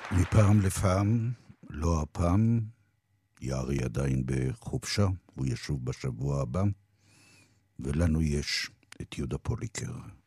מפעם לפעם, לא הפעם, יערי עדיין בחופשה, הוא ישוב בשבוע הבא, ולנו יש את יהודה פוליקר.